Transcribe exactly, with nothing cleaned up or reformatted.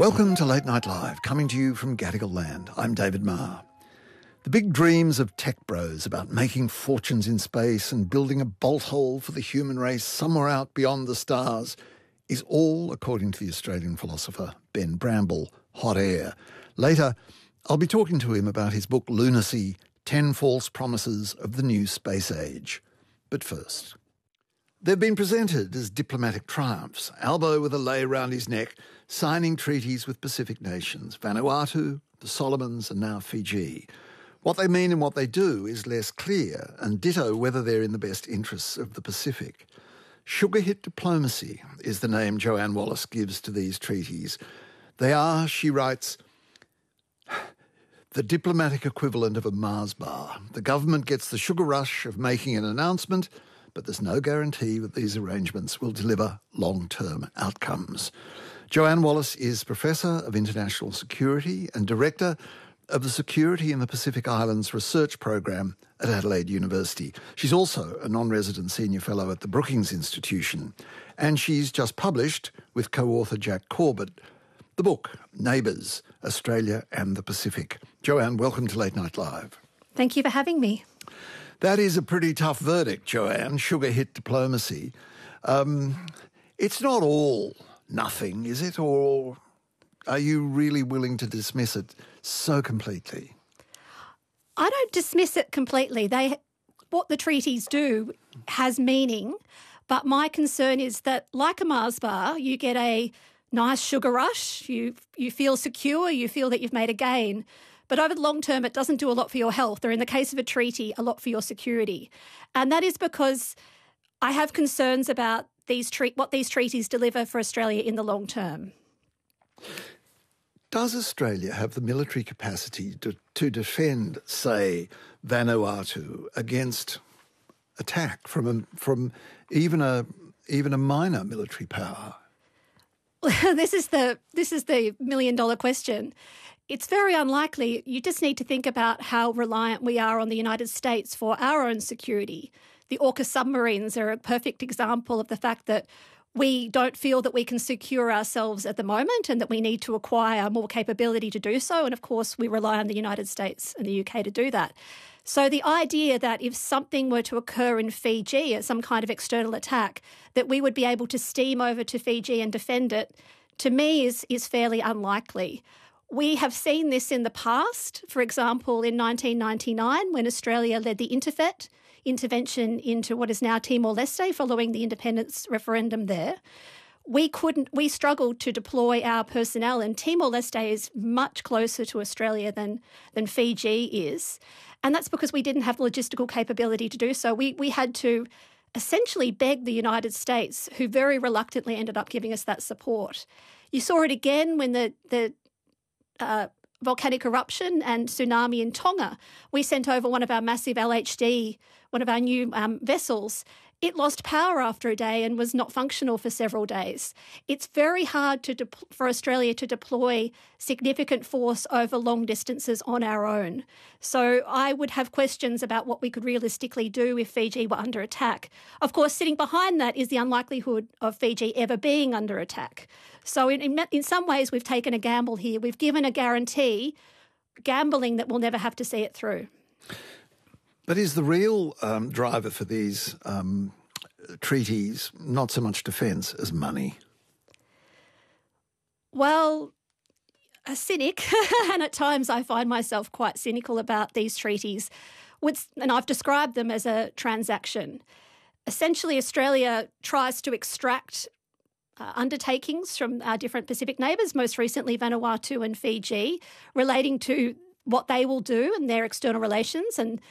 Welcome to Late Night Live, coming to you from Gadigal Land. I'm David Marr. The big dreams of tech bros about making fortunes in space and building a bolt hole for the human race somewhere out beyond the stars is all, according to the Australian philosopher Ben Bramble, hot air. Later, I'll be talking to him about his book Lunacy, Ten False Promises of the New Space Age. But first, they've been presented as diplomatic triumphs, Albo with a lei round his neck, signing treaties with Pacific nations, Vanuatu, the Solomons and now Fiji. What they mean and what they do is less clear, and ditto whether they're in the best interests of the Pacific. Sugar hit diplomacy is the name Joanne Wallace gives to these treaties. They are, she writes, the diplomatic equivalent of a Mars bar. The government gets the sugar rush of making an announcement, but there's no guarantee that these arrangements will deliver long-term outcomes. Joanne Wallace is Professor of International Security and Director of the Security in the Pacific Islands Research Program at Adelaide University. She's also a non-resident senior fellow at the Brookings Institution, and she's just published, with co-author Jack Corbett, the book Neighbours, Australia and the Pacific. Joanne, welcome to Late Night Live. Thank you for having me. That is a pretty tough verdict, Joanne. Sugar hit diplomacy. Um, it's not all nothing, is it? Or are you really willing to dismiss it so completely? I don't dismiss it completely. They, what the treaties do has meaning, but my concern is that, like a Mars bar, you get a nice sugar rush, you you feel secure, you feel that you've made a gain, but over the long term it doesn't do a lot for your health, or in the case of a treaty, a lot for your security. And that is because I have concerns about these tre- what these treaties deliver for Australia in the long term. Does Australia have the military capacity to, to defend, say, Vanuatu against attack from a, from even a even a minor military power? This is the this is the million dollar question. It's very unlikely. You just need to think about how reliant we are on the United States for our own security. The AUKUS submarines are a perfect example of the fact that we don't feel that we can secure ourselves at the moment and that we need to acquire more capability to do so. And of course, we rely on the United States and the U K to do that. So the idea that if something were to occur in Fiji, some kind of external attack, that we would be able to steam over to Fiji and defend it, to me is, is fairly unlikely. We have seen this in the past. For example, in nineteen ninety-nine, when Australia led the Interfet intervention into what is now Timor-Leste following the independence referendum there, we couldn't, we struggled to deploy our personnel, and Timor-Leste is much closer to Australia than, than Fiji is. And that's because we didn't have the logistical capability to do so. We we had to essentially beg the United States, who very reluctantly ended up giving us that support. You saw it again when the, the uh, volcanic eruption and tsunami in Tonga. We sent over one of our massive L H D, one of our new um, vessels. It lost power after a day and was not functional for several days. It's very hard to de- for Australia to deploy significant force over long distances on our own. So I would have questions about what we could realistically do if Fiji were under attack. Of course, sitting behind that is the unlikelihood of Fiji ever being under attack. So in, in, in some ways, we've taken a gamble here. We've given a guarantee, gambling that we'll never have to see it through. But is the real um, driver for these um, treaties not so much defence as money? Well, a cynic, and at times I find myself quite cynical about these treaties, which, and I've described them as a transaction. Essentially, Australia tries to extract Uh, undertakings from our different Pacific neighbours, most recently Vanuatu and Fiji, relating to what they will do and their external relations, and